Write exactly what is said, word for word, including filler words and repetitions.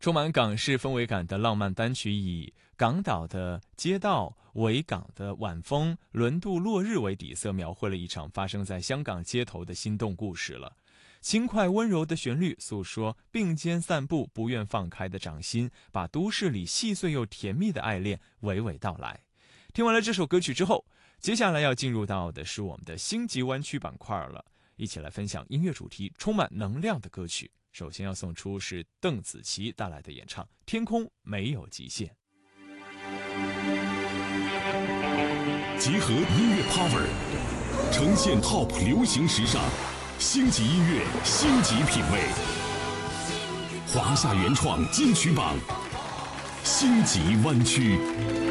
充满港式氛围感的浪漫单曲，以港岛的街道、维港的晚风、轮渡落日为底色，描绘了一场发生在香港街头的心动故事了。轻快温柔的旋律诉说并肩散步不愿放开的掌心，把都市里细碎又甜蜜的爱恋娓娓道来。听完了这首歌曲之后，接下来要进入到的是我们的星级湾区板块了，一起来分享音乐主题充满能量的歌曲。首先要送出是邓紫棋带来的演唱《天空没有极限》。 结合音乐 power， 呈现 top 流行时尚，星级音乐，星级品味。华夏原创金曲榜，星级湾区。